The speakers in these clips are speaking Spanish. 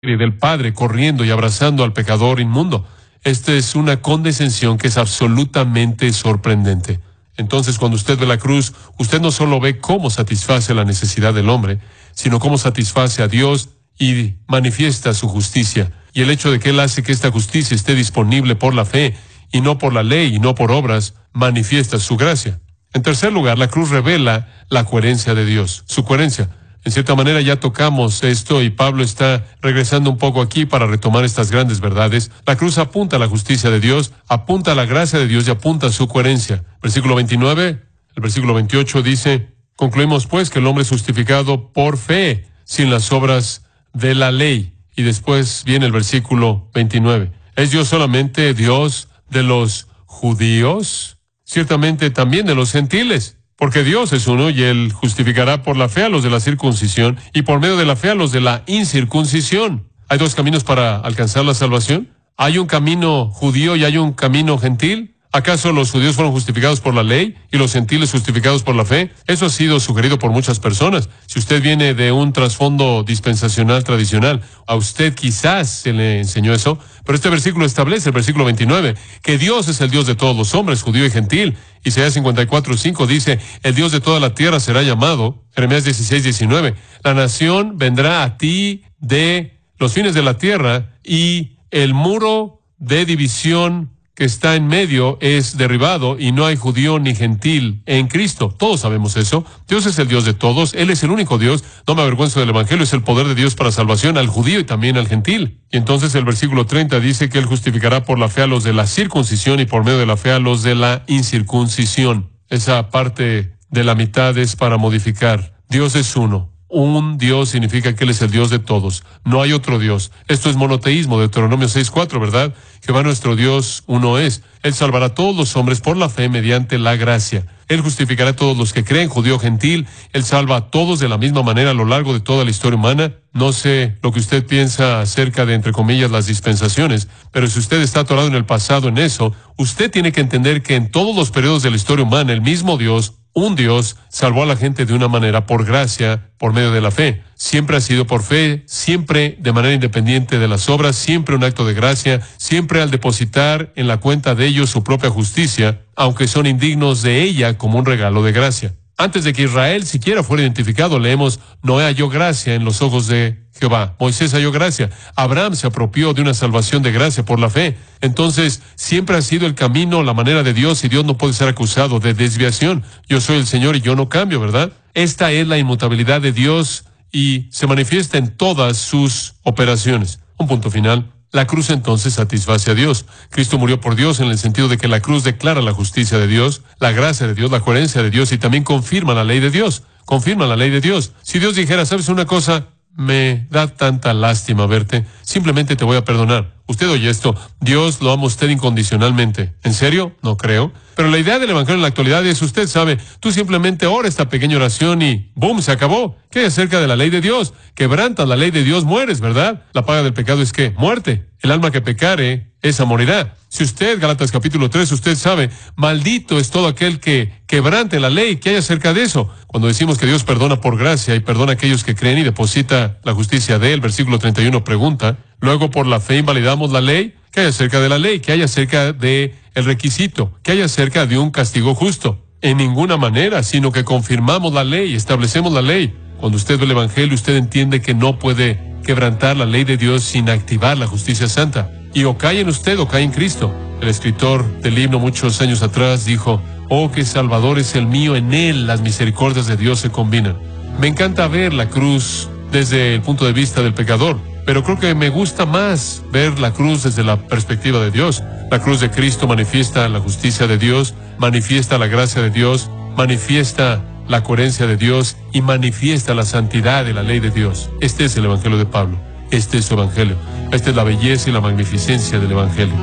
del Padre corriendo y abrazando al pecador inmundo. Esta es una condescensión que es absolutamente sorprendente. Entonces, cuando usted ve la cruz, usted no solo ve cómo satisface la necesidad del hombre, sino cómo satisface a Dios y manifiesta su justicia. Y el hecho de que Él hace que esta justicia esté disponible por la fe, y no por la ley, y no por obras, manifiesta su gracia. En tercer lugar, la cruz revela la coherencia de Dios, su coherencia. En cierta manera ya tocamos esto y Pablo está regresando un poco aquí para retomar estas grandes verdades. La cruz apunta a la justicia de Dios, apunta a la gracia de Dios y apunta a su coherencia. Versículo 29, el versículo 28 dice: concluimos pues que el hombre es justificado por fe, sin las obras de la ley. Y después viene el versículo 29. ¿Es Dios solamente Dios de los judíos? Ciertamente también de los gentiles. Porque Dios es uno y Él justificará por la fe a los de la circuncisión y por medio de la fe a los de la incircuncisión. ¿Hay dos caminos para alcanzar la salvación? ¿Hay un camino judío y hay un camino gentil? ¿Acaso los judíos fueron justificados por la ley y los gentiles justificados por la fe? Eso ha sido sugerido por muchas personas. Si usted viene de un trasfondo dispensacional tradicional, a usted quizás se le enseñó eso, pero este versículo establece, el versículo 29, que Dios es el Dios de todos los hombres, judío y gentil. Isaías 54:5 dice: el Dios de toda la tierra será llamado. Jeremías 16:19, la nación vendrá a ti de los fines de la tierra y el muro de división que está en medio es derribado y no hay judío ni gentil en Cristo. Todos sabemos eso. Dios es el Dios de todos. Él es el único Dios. No me avergüenzo del Evangelio. Es el poder de Dios para salvación al judío y también al gentil. Y entonces el versículo 30 dice que Él justificará por la fe a los de la circuncisión y por medio de la fe a los de la incircuncisión. Esa parte de la mitad es para modificar. Dios es uno. Un Dios significa que Él es el Dios de todos. No hay otro Dios. Esto es monoteísmo, Deuteronomio 6:4, ¿verdad? Jehová nuestro Dios uno es. Él salvará a todos los hombres por la fe mediante la gracia. Él justificará a todos los que creen, judío o gentil. Él salva a todos de la misma manera a lo largo de toda la historia humana. No sé lo que usted piensa acerca de, entre comillas, las dispensaciones, pero si usted está atorado en el pasado en eso, usted tiene que entender que en todos los periodos de la historia humana, el mismo Dios, un Dios, salvó a la gente de una manera por gracia, por medio de la fe. Siempre ha sido por fe, siempre de manera independiente de las obras, siempre un acto de gracia, siempre al depositar en la cuenta de ellos su propia justicia, aunque son indignos de ella como un regalo de gracia. Antes de que Israel siquiera fuera identificado, leemos: Noé halló gracia en los ojos de Jehová. Moisés halló gracia. Abraham se apropió de una salvación de gracia por la fe. Entonces, siempre ha sido el camino, la manera de Dios, y Dios no puede ser acusado de desviación. Yo soy el Señor y yo no cambio, ¿verdad? Esta es la inmutabilidad de Dios y se manifiesta en todas sus operaciones. Un punto final. La cruz entonces satisface a Dios. Cristo murió por Dios en el sentido de que la cruz declara la justicia de Dios, la gracia de Dios, la coherencia de Dios y también confirma la ley de Dios. Confirma la ley de Dios. Si Dios dijera: ¿sabes una cosa? Me da tanta lástima verte, simplemente te voy a perdonar. Usted oye esto: Dios lo ama a usted incondicionalmente. ¿En serio? No creo. Pero la idea del Evangelio en la actualidad es: usted sabe, tú simplemente ora esta pequeña oración y ¡boom! Se acabó. ¿Qué hay acerca de la ley de Dios? Quebrantas la ley de Dios, mueres, ¿verdad? La paga del pecado es ¿qué? Muerte. El alma que pecare, esa morirá. Si usted, Gálatas capítulo 3, usted sabe, maldito es todo aquel que quebrante la ley. ¿Qué hay acerca de eso? Cuando decimos que Dios perdona por gracia y perdona a aquellos que creen y deposita la justicia de Él, versículo 31 pregunta: luego por la fe invalidamos la ley. ¿Qué hay acerca de la ley? ¿Qué hay acerca de el requisito? ¿Qué hay acerca de un castigo justo? En ninguna manera, sino que confirmamos la ley, establecemos la ley. Cuando usted ve el Evangelio, usted entiende que no puede quebrantar la ley de Dios sin activar la justicia santa. Y o cae en usted o cae en Cristo. El escritor del himno muchos años atrás dijo: oh, qué Salvador es el mío, en Él las misericordias de Dios se combinan. Me encanta ver la cruz desde el punto de vista del pecador, pero creo que me gusta más ver la cruz desde la perspectiva de Dios. La cruz de Cristo manifiesta la justicia de Dios, manifiesta la gracia de Dios, manifiesta la coherencia de Dios y manifiesta la santidad de la ley de Dios. Este es el Evangelio de Pablo. Este es su Evangelio. Esta es la belleza y la magnificencia del Evangelio.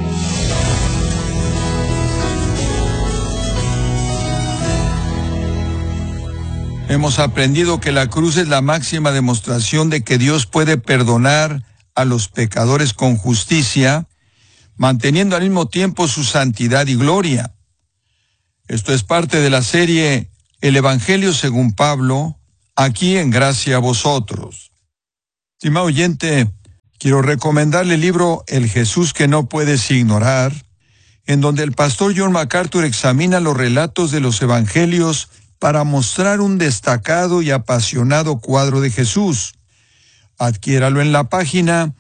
Hemos aprendido que la cruz es la máxima demostración de que Dios puede perdonar a los pecadores con justicia, manteniendo al mismo tiempo su santidad y gloria. Esto es parte de la serie El Evangelio según Pablo, aquí en Gracia a Vosotros. Estimado oyente, quiero recomendarle el libro El Jesús que no puedes ignorar, en donde el pastor John MacArthur examina los relatos de los evangelios para mostrar un destacado y apasionado cuadro de Jesús. Adquiéralo en la página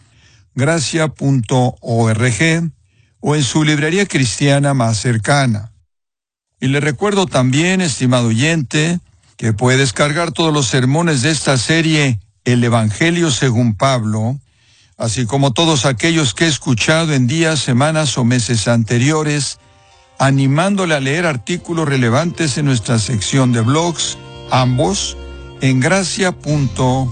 gracia.org o en su librería cristiana más cercana. Y le recuerdo también, estimado oyente, que puede descargar todos los sermones de esta serie El Evangelio según Pablo, así como todos aquellos que he escuchado en días, semanas o meses anteriores, animándole a leer artículos relevantes en nuestra sección de blogs, ambos en gracia.org.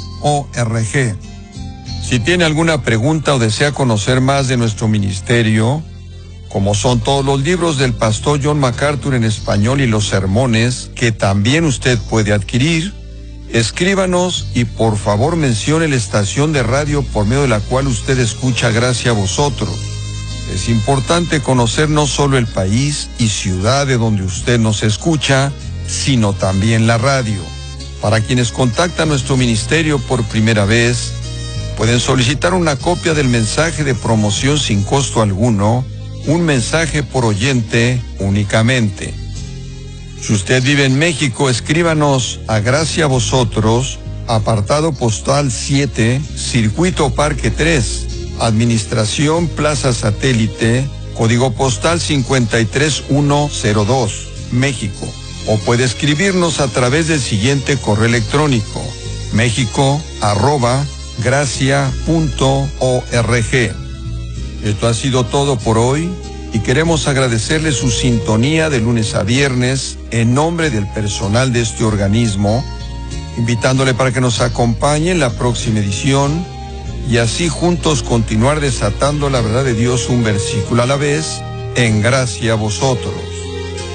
Si tiene alguna pregunta o desea conocer más de nuestro ministerio, como son todos los libros del pastor John MacArthur en español y los sermones que también usted puede adquirir, escríbanos y por favor mencione la estación de radio por medio de la cual usted escucha Gracia a Vosotros. Es importante conocer no solo el país y ciudad de donde usted nos escucha, sino también la radio. Para quienes contactan nuestro ministerio por primera vez, pueden solicitar una copia del mensaje de promoción sin costo alguno, un mensaje por oyente únicamente. Si usted vive en México, escríbanos a Gracia a Vosotros, apartado postal 7, Circuito Parque 3, Administración Plaza Satélite, código postal 53102, México. O puede escribirnos a través del siguiente correo electrónico, mexico@gracia.org. Esto ha sido todo por hoy y queremos agradecerle su sintonía de lunes a viernes en nombre del personal de este organismo, invitándole para que nos acompañe en la próxima edición y así juntos continuar desatando la verdad de Dios un versículo a la vez en Gracia a Vosotros.